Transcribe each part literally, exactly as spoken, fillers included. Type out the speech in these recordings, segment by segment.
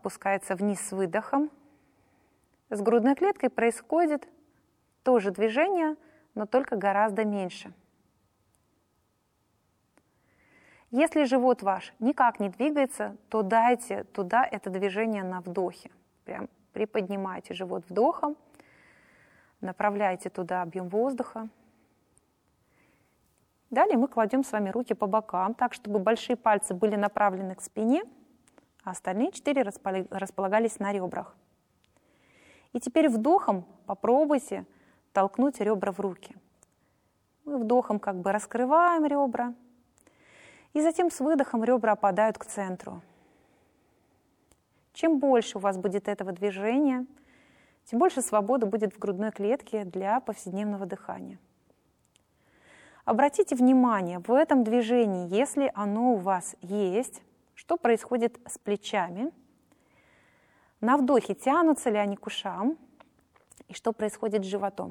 опускается вниз с выдохом. С грудной клеткой происходит тоже движение, но только гораздо меньше. Если живот ваш никак не двигается, то дайте туда это движение на вдохе. Прям приподнимайте живот вдохом, направляйте туда объем воздуха. Далее мы кладем с вами руки по бокам, так, чтобы большие пальцы были направлены к спине, а остальные четыре располагались на ребрах. И теперь вдохом попробуйте толкнуть ребра в руки. Мы вдохом как бы раскрываем ребра, и затем с выдохом ребра опадают к центру. Чем больше у вас будет этого движения, тем больше свободы будет в грудной клетке для повседневного дыхания. Обратите внимание, в этом движении, если оно у вас есть, что происходит с плечами. На вдохе тянутся ли они к ушам, и что происходит с животом.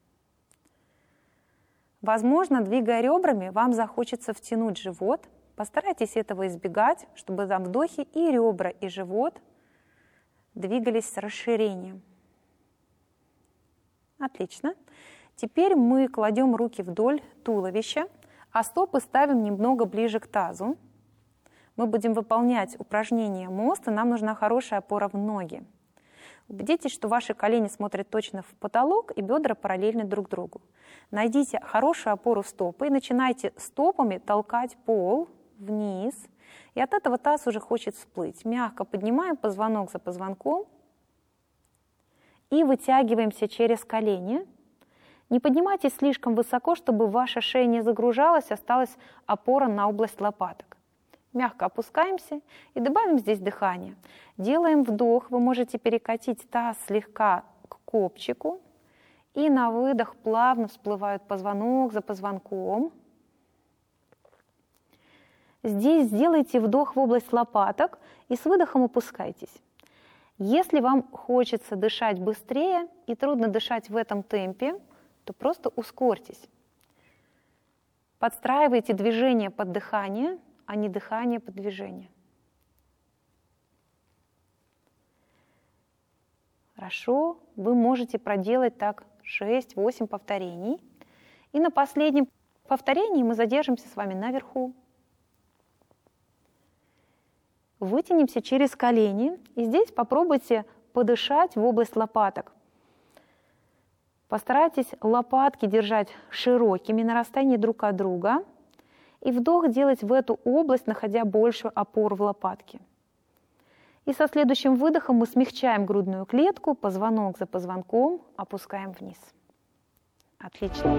Возможно, двигая ребрами, вам захочется втянуть живот. Постарайтесь этого избегать, чтобы на вдохе и ребра, и живот двигались с расширением. Отлично. Теперь мы кладем руки вдоль туловища, а стопы ставим немного ближе к тазу. Мы будем выполнять упражнение мост, и нам нужна хорошая опора в ноги. Убедитесь, что ваши колени смотрят точно в потолок и бедра параллельны друг другу. Найдите хорошую опору в стопы и начинайте стопами толкать пол вниз. И от этого таз уже хочет всплыть. Мягко поднимаем позвонок за позвонком и вытягиваемся через колени. Не поднимайтесь слишком высоко, чтобы ваша шея не загружалась, осталась опора на область лопаток. Мягко опускаемся и добавим здесь дыхание. Делаем вдох, вы можете перекатить таз слегка к копчику. И на выдох плавно всплывают позвонок за позвонком. Здесь сделайте вдох в область лопаток и с выдохом опускайтесь. Если вам хочется дышать быстрее и трудно дышать в этом темпе, то просто ускорьтесь. Подстраивайте движение под дыхание, а не дыхание под движение. Хорошо, вы можете проделать так шесть-восемь повторений. И на последнем повторении мы задержимся с вами наверху. Вытянемся через колени, и здесь попробуйте подышать в область лопаток. Постарайтесь лопатки держать широкими на расстоянии друг от друга и вдох делать в эту область, находя большую опору в лопатке. И со следующим выдохом мы смягчаем грудную клетку, позвонок за позвонком опускаем вниз. Отлично.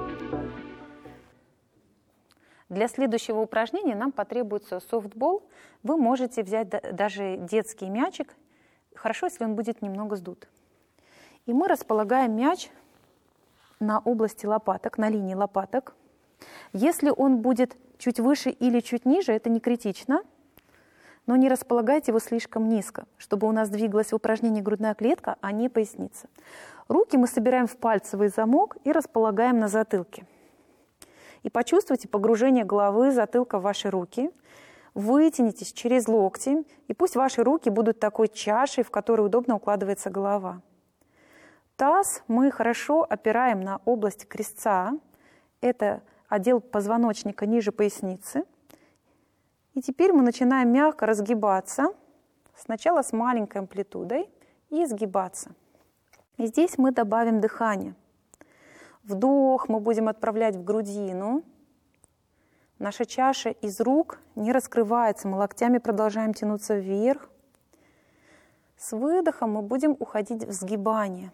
Для следующего упражнения нам потребуется софтбол. Вы можете взять даже детский мячик. Хорошо, если он будет немного сдут. И мы располагаем мяч на области лопаток, на линии лопаток. Если он будет чуть выше или чуть ниже, это не критично, но не располагайте его слишком низко, чтобы у нас двигалась в упражнении грудная клетка, а не поясница. Руки мы собираем в пальцевый замок и располагаем на затылке. И почувствуйте погружение головы, затылка в ваши руки. Вытянитесь через локти, и пусть ваши руки будут такой чашей, в которую удобно укладывается голова. Таз мы хорошо опираем на область крестца. Это отдел позвоночника ниже поясницы. И теперь мы начинаем мягко разгибаться. Сначала с маленькой амплитудой и сгибаться. И здесь мы добавим дыхание. Вдох мы будем отправлять в грудину. Наша чаша из рук не раскрывается. Мы локтями продолжаем тянуться вверх. С выдохом мы будем уходить в сгибание.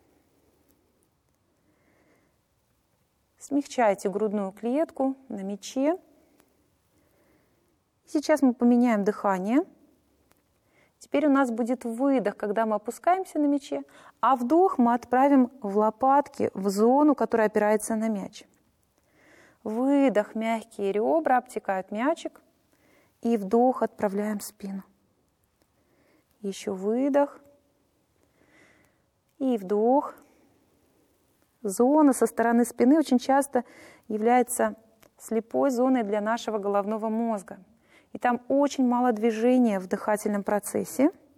Смягчайте грудную клетку на мяче. Сейчас мы поменяем дыхание. Теперь у нас будет выдох, когда мы опускаемся на мяче, а вдох мы отправим в лопатки, в зону, которая опирается на мяч. Выдох, мягкие ребра обтекают мячик, и вдох отправляем в спину. Еще выдох и вдох. Зона со стороны спины очень часто является слепой зоной для нашего головного мозга. И там очень мало движения в дыхательном процессе.